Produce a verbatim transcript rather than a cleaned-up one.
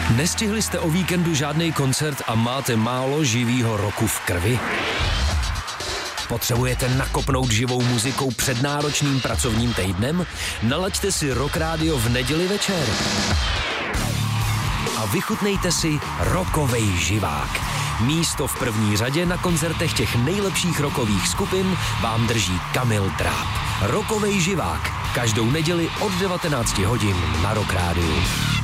Nestihli jste o víkendu žádný koncert a máte málo živýho roku v krvi? Potřebujete nakopnout živou muzikou před náročným pracovním týdnem? Nalaďte si Rock Radio v neděli večer. A vychutnejte si rockovej živák. Místo v první řadě na koncertech těch nejlepších rockových skupin vám drží Kamil Tráb. Rockovej živák. Každou neděli od devatenácti hodin na Rock Rádiu.